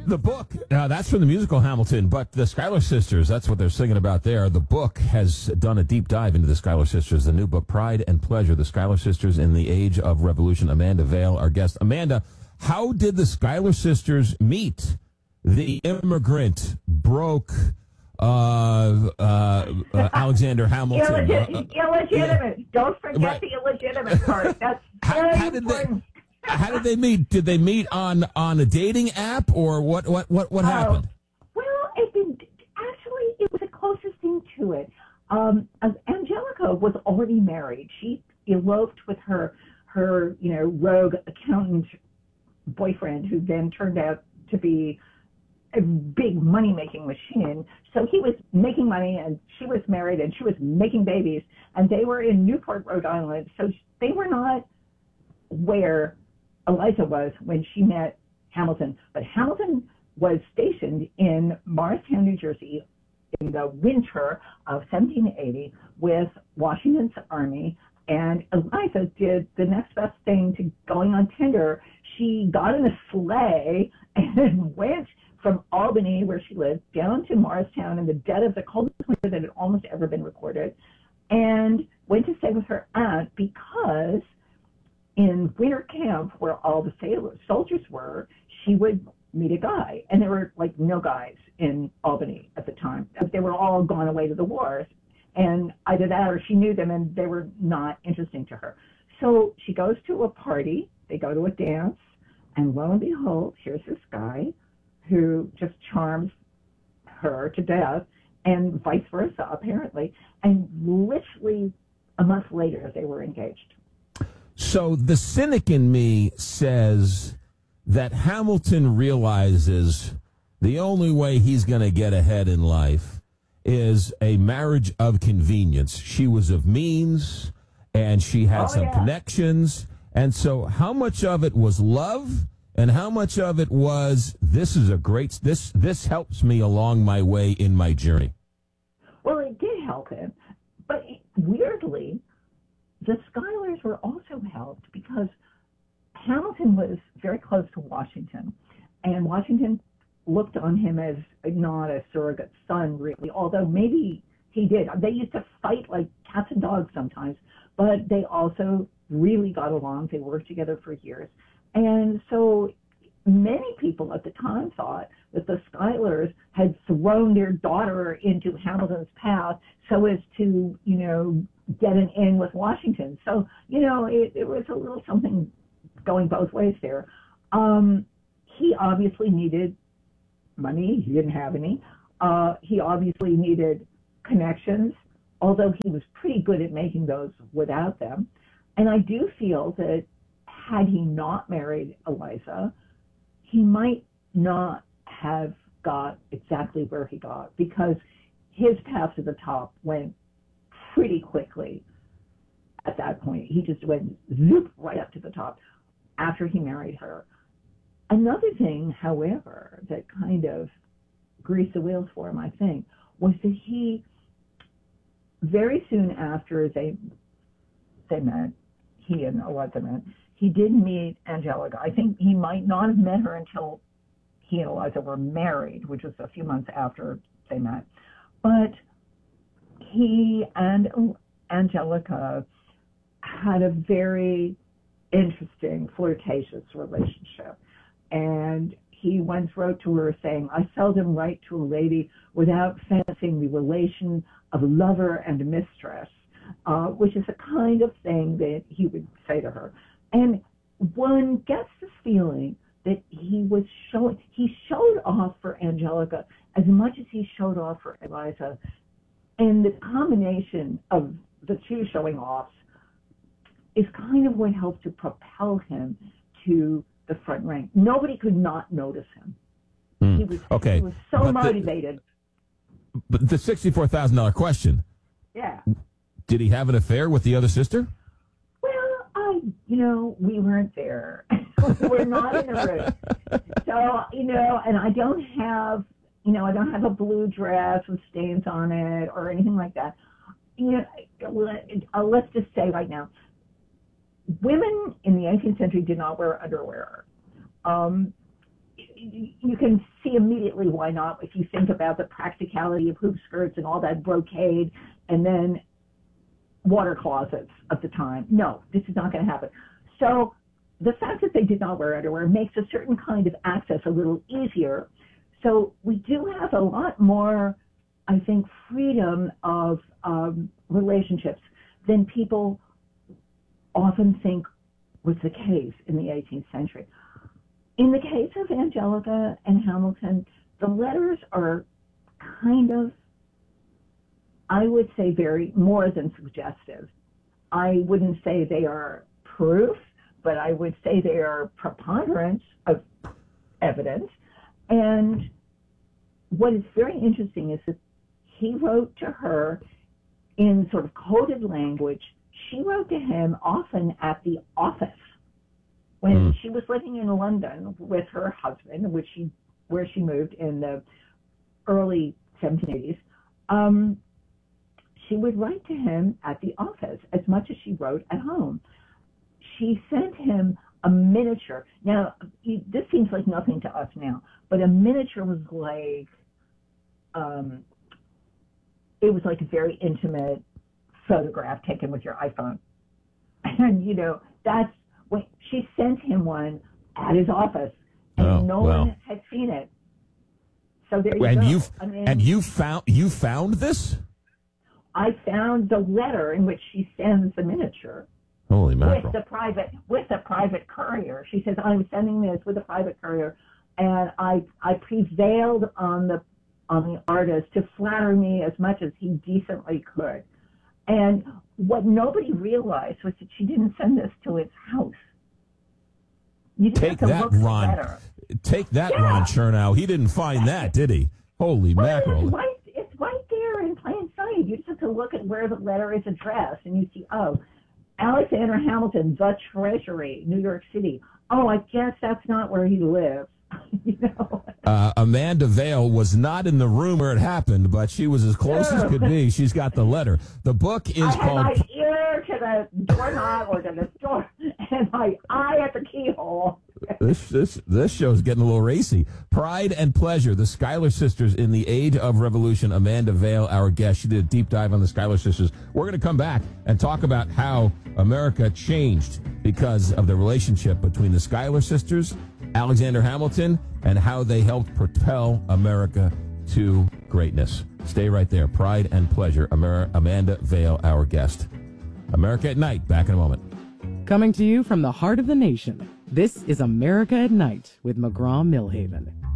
The book, that's from the musical Hamilton, but the Schuyler Sisters, that's what they're singing about there. The book has done a deep dive into the Schuyler Sisters, the new book, Pride and Pleasure, the Schuyler Sisters in the Age of Revolution. Amanda Vale, our guest. Amanda, how did the Schuyler Sisters meet the immigrant, broke Alexander Hamilton? Illegitimate. Don't forget the illegitimate part. That's very important. How did they meet? Did they meet on a dating app, or what happened? Well, it was the closest thing to it. Angelica was already married. She eloped with her rogue accountant boyfriend, who then turned out to be a big money-making machine. So he was making money, and she was married, and she was making babies, and they were in Newport, Rhode Island. So they were not where Eliza was when she met Hamilton. But Hamilton was stationed in Morristown, New Jersey in the winter of 1780 with Washington's army, and Eliza did the next best thing to going on Tinder. She got in a sleigh and went from Albany, where she lived, down to Morristown in the dead of the coldest winter that had almost ever been recorded, and went to stay with her aunt because in winter camp, where all the soldiers were, she would meet a guy. And there were like no guys in Albany at the time. They were all gone away to the wars. And either that or she knew them and they were not interesting to her. So she goes to a party, they go to a dance, and lo and behold, here's this guy who just charms her to death, and vice versa, apparently. And literally a month later, they were engaged. So the cynic in me says that Hamilton realizes the only way he's going to get ahead in life is a marriage of convenience. She was of means, and she had connections. And so how much of it was love, and how much of it was, this helps me along my way in my journey? Well, it did help him. But weirdly, the Schuylers were also helped because Hamilton was very close to Washington, and Washington looked on him as not a surrogate son, really, although maybe he did. They used to fight like cats and dogs sometimes, but they also really got along. They worked together for years. And so many people at the time thought that the Schuylers had thrown their daughter into Hamilton's path so as to, get an in with Washington. So, it was a little something going both ways there. He obviously needed money. He didn't have any. He obviously needed connections, although he was pretty good at making those without them. And I do feel that had he not married Eliza, he might not have got exactly where he got, because his path to the top went pretty quickly at that point. He just went zoop right up to the top after he married her. Another thing, however, that kind of greased the wheels for him, I think, was that he, very soon after they met, he and Eliza met, he did meet Angelica. I think he might not have met her until he and Eliza were married, which was a few months after they met. But he and Angelica had a very interesting, flirtatious relationship. And he once wrote to her saying, "I seldom write to a lady without fancying the relation of lover and mistress," which is a kind of thing that he would say to her. And one gets this feeling that he showed off for Angelica as much as he showed off for Eliza. And the combination of the two showing offs is kind of what helped to propel him to the front rank. Nobody could not notice him. He was so motivated. But the $64,000 question. Yeah. Did he have an affair with the other sister? Well, we weren't there. We're not in the room. So, and I don't have a blue dress with stains on it or anything like that. Let's just say right now, women in the 18th century did not wear underwear. you can see immediately why not if you think about the practicality of hoop skirts and all that brocade and then water closets of the time. No, this is not going to happen. So the fact that they did not wear underwear makes a certain kind of access a little easier. So we do have a lot more, I think, freedom of relationships than people often think was the case in the 18th century. In the case of Angelica and Hamilton, the letters are kind of, I would say, very more than suggestive. I wouldn't say they are proof, but I would say they are preponderance of evidence. And what is very interesting is that he wrote to her in sort of coded language. She wrote to him often at the office when she was living in London with her husband, where she moved in the early 1780s. She would write to him at the office as much as she wrote at home. She sent him a miniature. Now, this seems like nothing to us now, but a miniature was like, it was like a very intimate photograph taken with your iPhone. And, that's when she sent him one at his office, and no one had seen it. So there you go. You found this? I found the letter in which she sends the miniature. Holy mackerel. With the private courier. She says, I'm sending this with a private courier, and I prevailed on the artist to flatter me as much as he decently could. And what nobody realized was that she didn't send this to his house. You Take that, Ron. Ron Chernow. He didn't find that, did he? Holy mackerel. It's right there in plain sight. You just have to look at where the letter is addressed, and you see, Alexander Hamilton, the Treasury, New York City. Oh, I guess that's not where he lives. Amanda Vale was not in the room where it happened, but she was as close as could be. She's got the letter. The book is called... I had my ear to the doorknob or to the door, and my eye at the keyhole. This show's getting a little racy. Pride and Pleasure, the Schuyler Sisters in the Age of Revolution. Amanda Vale, our guest. She did a deep dive on the Schuyler Sisters. We're going to come back and talk about how America changed because of the relationship between the Schuyler Sisters, Alexander Hamilton, and how they helped propel America to greatness. Stay right there. Pride and Pleasure. Amanda Vale, our guest. America at Night. Back in a moment. Coming to you from the heart of the nation, this is America at Night with McGraw-Milhaven.